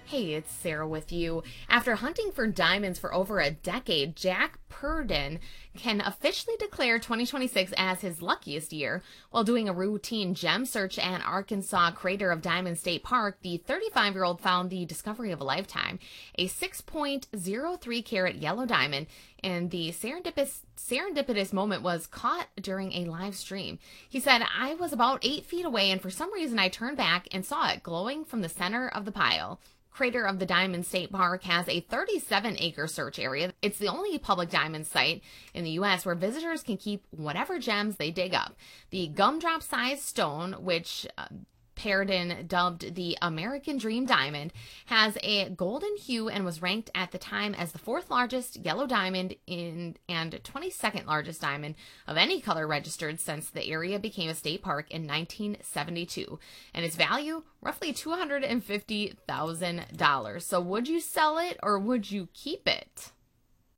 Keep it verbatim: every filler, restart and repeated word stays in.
Hey, it's Sarah with you. After hunting for diamonds for over a decade, Jack Purden can officially declare twenty twenty-six as his luckiest year. While doing a routine gem search at Arkansas Crater of Diamond State Park, the thirty-five-year-old found the discovery of a lifetime, a six point zero three carat yellow diamond, and the serendipitous, serendipitous moment was caught during a live stream. He said, "I was about eight feet away, and for some reason I turned back and saw it glowing from the center of the pile." Crater of the Diamond State Park has a thirty-seven acre search area. It's the only public diamond site in the U S where visitors can keep whatever gems they dig up. The gumdrop-sized stone, which uh, Purden dubbed the American Dream Diamond, has a golden hue and was ranked at the time as the fourth largest yellow diamond in and twenty-second largest diamond of any color registered since the area became a state park in nineteen seventy-two. And its value, roughly two hundred fifty thousand dollars. So would you sell it or would you keep it?